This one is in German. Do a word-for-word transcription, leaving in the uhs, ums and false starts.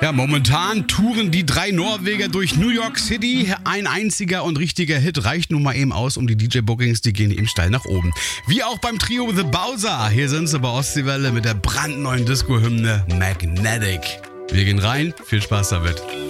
Ja, momentan touren die drei Norweger durch New York City. Ein einziger und richtiger Hit reicht nun mal eben aus, um die D J-Bookings, die gehen eben steil nach oben. Wie auch beim Trio The Bowser. Hier sind sie bei Ostseewelle mit der brandneuen Disco-Hymne Magnetic. Wir gehen rein, viel Spaß damit.